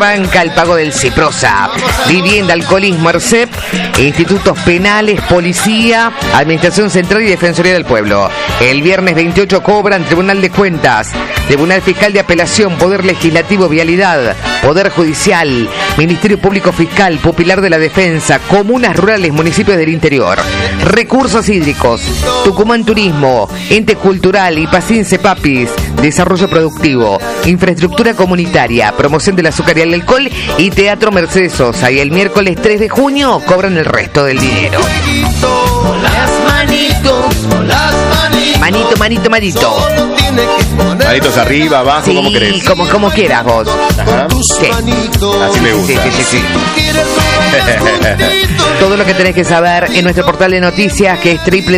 arranca el pago del CIPROSA. Vivienda, alcoholismo, ERCEP, institutos penales, policía, Administración Central y Defensoría del Pueblo. El viernes 28 cobran Tribunal de Cuentas, Tribunal Fiscal de Apelación, Poder Legislativo, Vialidad, Poder Judicial, Ministerio Público Fiscal, Pupilar de la Defensa, Comunas Rurales, Municipios del Interior, Recursos Hídricos, Tucumán Turismo, Ente Cultural, IPACIN, CEPAPIS, Desarrollo Productivo, Infraestructura Comunitaria, Promoción del Azúcar y el Alcohol y Teatro Mercedes Sosa. Y el miércoles 3 de junio cobran el resto del dinero. Manito, manito, manito. Manitos arriba, abajo, Sí, como querés. como quieras vos. Ajá. Sí. Así me gusta. Sí. Todo lo que tenés que saber en nuestro portal de noticias, que es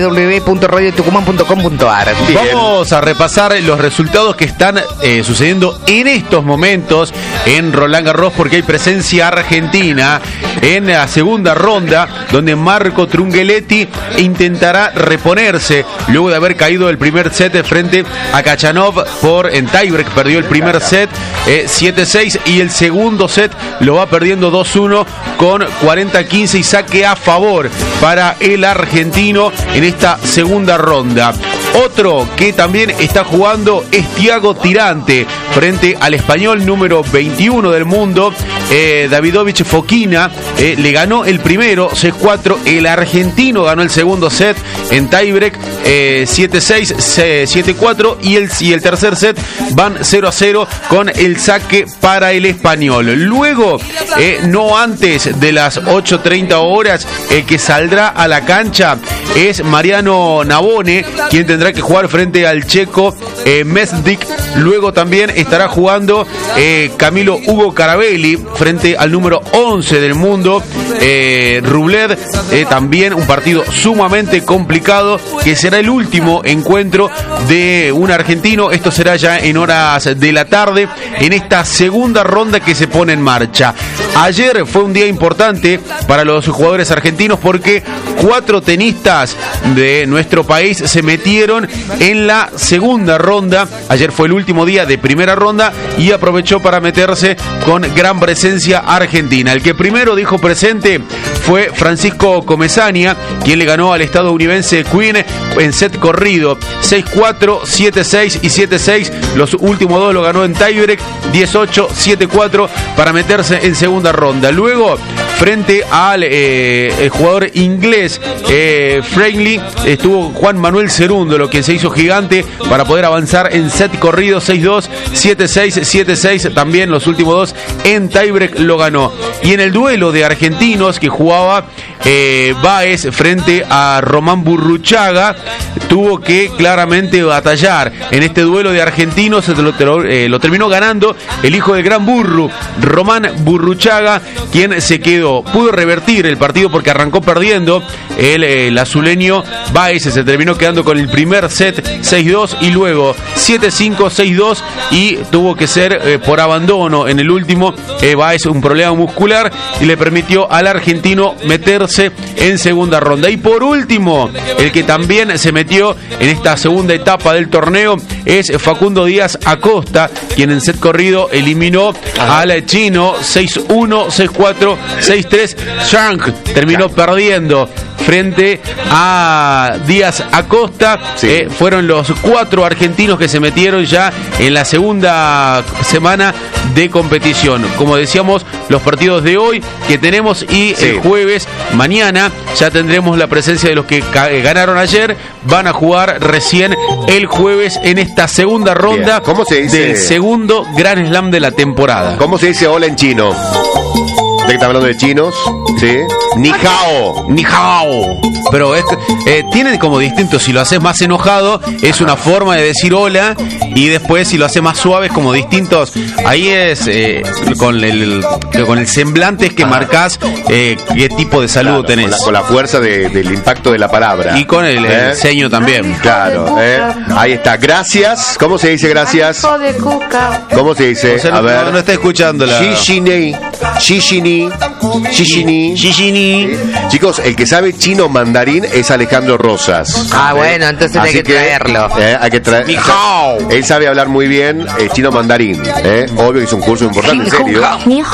www.radiotucumán.com.ar. Bien. Vamos a repasar los resultados que están sucediendo en estos momentos en Roland Garros, porque hay presencia argentina en la segunda ronda, donde Marco Trungelliti intentará reponerse luego de haber caído el primer set frente a Khachanov en tiebreak. Perdió el primer set 7-6 y el segundo set lo va perdiendo 2-1 con 40-15 y saque a favor para el argentino en esta segunda ronda. Otro que también está jugando es Thiago Tirante frente al español número 21 del mundo, Davidovich Fokina. Le ganó el primero 6-4, el argentino ganó el segundo set en tiebreak 7-6, 7-4 y el tercer set van 0-0 con el saque para el español. Luego, no antes de las 8:30 horas, el que saldrá a la cancha es Mariano Navone, quien tendrá que jugar frente al checo Mesdik. Luego también estará jugando Camilo Hugo Carabelli frente al número 11 del mundo, Rublev. También un partido sumamente complicado, que será el último encuentro de un argentino. Esto será ya en horas de la tarde, en esta segunda ronda que se pone en marcha. Ayer fue un día importante para los jugadores argentinos, porque 4 tenistas de nuestro país se metieron en la segunda ronda. Ayer fue el último día de primera ronda y aprovechó para meterse con gran presencia argentina. El que primero dijo presente fue Francisco Comesaña, quien le ganó al estadounidense Quinn en set corrido 6-4, 7-6 y 7-6. Los últimos dos lo ganó en tiebreak 18, 7-4 para meterse en segunda ronda. Luego, frente al el jugador inglés Franklin, estuvo Juan Manuel Cerúndolo, quien se hizo gigante para poder avanzar en set corrido 6-2, 7-6, 7-6. También los últimos dos en tiebreak lo ganó. Y en el duelo de argentinos que jugaba Báez frente a Román Burruchaga, tuvo que claramente batallar. En este duelo de argentinos lo terminó ganando el hijo del gran Burru, Román Burruchaga, quien se quedó. Pudo revertir el partido porque arrancó perdiendo el azuleño. Báez se terminó quedando con el primer set 6-2 y luego 7-5, 6-2, y tuvo que ser por abandono en el último. Báez un problema muscular y le permitió al argentino meterse en segunda ronda. Y por último, el que también se metió en esta segunda etapa del torneo es Facundo Díaz Acosta, quien en set corrido eliminó al chino 6-1, 6-4, 6-3. Zhang terminó perdiendo frente a Díaz Acosta. Fueron los 4 argentinos que se metieron ya en la segunda semana de competición. Como decíamos, los partidos de hoy que tenemos y el jueves, mañana, ya tendremos la presencia de los que ganaron ayer. Van a jugar recién el jueves en esta segunda ronda. ¿Cómo se dice? Del segundo Grand Slam de la temporada. ¿Cómo se dice hola en chino? ¿De que está hablando de chinos? Sí. Ni hao. Ni hao. Pero tienen como distinto. Si lo haces más enojado, es una forma de decir hola. Y después, si lo haces más suave, es como distintos. Ahí es con el semblante es que marcás qué tipo de saludo tenés. Con la fuerza del impacto de la palabra. Y con el ceño también. Claro. Ahí está. Gracias. ¿Cómo se dice gracias? ¿Cómo se dice? O sea, a ver. no está escuchando la... Shishini. Chicos, el que sabe chino mandarín es Alejandro Rosas. Bueno, entonces hay que traerlo. Hay que traer. Él sabe hablar muy bien chino mandarín. Obvio que es un curso importante, en serio.